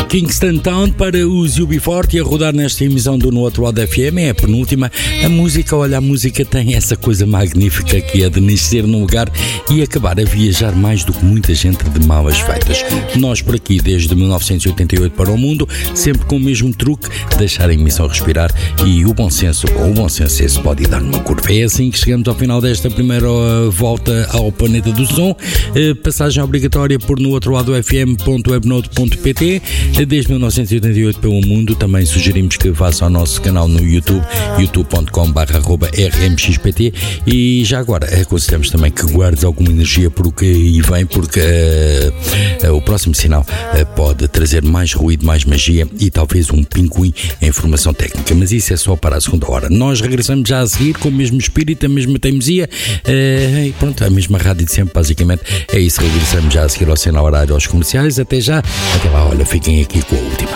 Kingston Town para os UB40 e a rodar nesta emissão do No Outro Lado FM, é a penúltima. A música tem essa coisa magnífica que é de nascer num lugar e acabar a viajar mais do que muita gente de malas feitas. Nós por aqui desde 1988 para o mundo, sempre com o mesmo truque, deixar a emissão respirar e o bom senso esse pode dar numa curva. É assim que chegamos ao final desta primeira volta ao Planeta do Som. Passagem obrigatória por nootroladofm.webnode.pt. Desde 1988 pelo mundo. Também sugerimos que faça ao nosso canal no YouTube, youtube.com/rmxpt, e já agora aconselhamos também que guardes alguma energia por o que aí vem, porque o próximo sinal pode trazer mais ruído, mais magia e talvez um pinguim em formação técnica, mas isso é só para a segunda hora. Nós regressamos já a seguir com o mesmo espírito, a mesma teimosia e pronto, a mesma rádio de sempre, basicamente é isso. Regressamos já a seguir ao sinal horário aos comerciais. Até já, até lá, olha, fiquem aqui com a última.